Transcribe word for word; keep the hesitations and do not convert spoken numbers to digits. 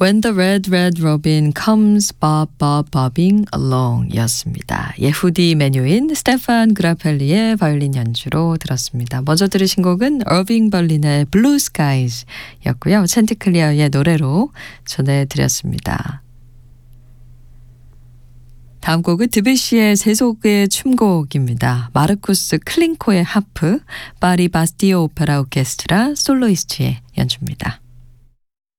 When the Red Red Robin Comes Bob Bob Bobbing Along 였습니다. 예후디 메뉴인 스테판 그라펠리의 바이올린 연주로 들었습니다. 먼저 들으신 곡은 어빙 벌린의 Blue Skies 였고요. 찬티클리어의 노래로 전해드렸습니다. 다음 곡은 드뷔시의 세속의 춤곡입니다. 마르쿠스 클린코의 하프, 파리 바스티오 오페라 오케스트라 솔로이스트의 연주입니다.